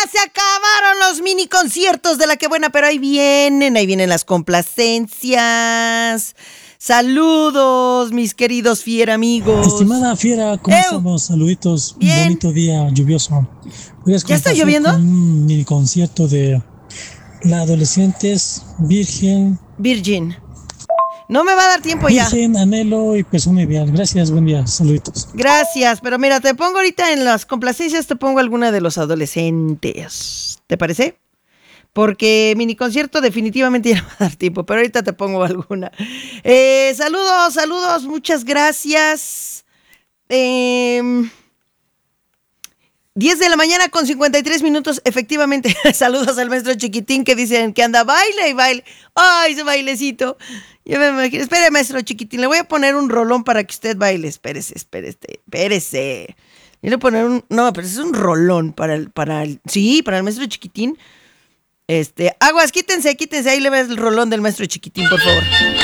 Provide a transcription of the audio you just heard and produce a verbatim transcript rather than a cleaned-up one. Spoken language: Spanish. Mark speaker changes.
Speaker 1: se acabaron los mini conciertos de La Que Buena, pero ahí vienen, ahí vienen las complacencias. Saludos, mis queridos fiera amigos.
Speaker 2: Estimada fiera, ¿cómo
Speaker 1: ¡Ew!
Speaker 2: estamos? Saluditos.
Speaker 1: Bien.
Speaker 2: Un bonito día lluvioso.
Speaker 1: ¿Ya está lloviendo?
Speaker 2: Con un mini concierto de la adolescentes Virgen.
Speaker 1: Virgin. No me va a dar tiempo ya.
Speaker 2: Virgen, anhelo y persona ideal. Gracias, buen día. Saluditos.
Speaker 1: Gracias, pero mira, te pongo ahorita en las complacencias, te pongo alguna de los adolescentes. ¿Te parece? Porque mini concierto definitivamente ya no va a dar tiempo, pero ahorita te pongo alguna. Eh, saludos, saludos, muchas gracias. Eh, diez de la mañana con cincuenta y tres minutos, efectivamente. Saludos al maestro Chiquitín que dicen que anda baile y baile. ¡Ay, ese bailecito! Yo me imagino. Espere, maestro Chiquitín, le voy a poner un rolón para que usted baile. Espérese, espérese, espérese. Le voy a poner un... No, pero es un rolón para el... Para el sí, para el maestro Chiquitín. Este, aguas, quítense, quítense. Ahí le ves el rolón del maestro Chiquitín, por favor.